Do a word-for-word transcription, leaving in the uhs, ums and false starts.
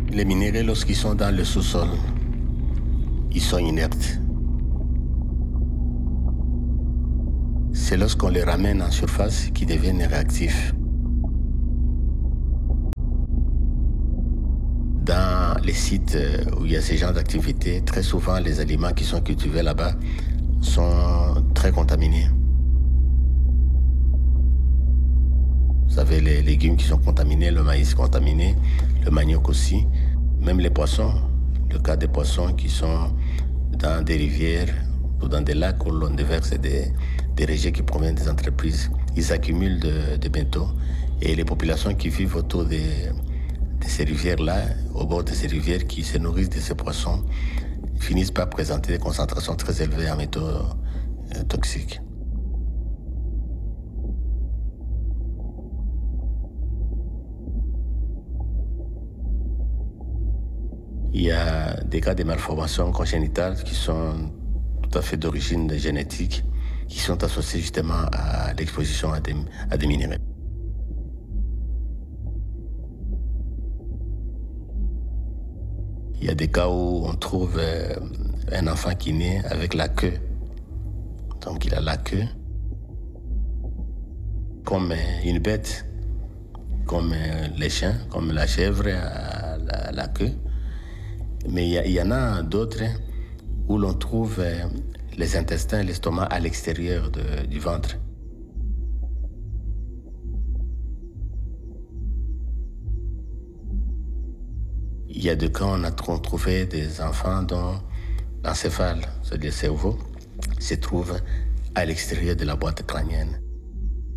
Les minéraux, lorsqu'ils sont dans le sous-sol, ils sont inertes. C'est lorsqu'on les ramène en surface qu'ils deviennent réactifs. Dans les sites où il y a ce genre d'activité, très souvent les aliments qui sont cultivés là-bas sont très contaminés. Vous avez les légumes qui sont contaminés, le maïs contaminé, le manioc aussi, même les poissons. Le cas des poissons qui sont dans des rivières ou dans des lacs où l'on déverse des, des rejets qui proviennent des entreprises. Ils s'accumulent de, de métaux et les populations qui vivent autour des, de ces rivières-là, au bord de ces rivières qui se nourrissent de ces poissons, finissent par présenter des concentrations très élevées en métaux euh, toxiques. Il y a des cas de malformations congénitales qui sont tout à fait d'origine génétique, qui sont associés justement à l'exposition à des, à des minéraux. Il y a des cas où on trouve euh, un enfant qui naît avec la queue. Donc il a la queue comme une bête, comme les chiens, comme la chèvre a la, la queue. Mais il y, il y en a d'autres où l'on trouve les intestins, l'estomac à l'extérieur de, du ventre. Il y a des cas où on a trouvé des enfants dont l'encéphale, c'est-à-dire le cerveau, se trouve à l'extérieur de la boîte crânienne.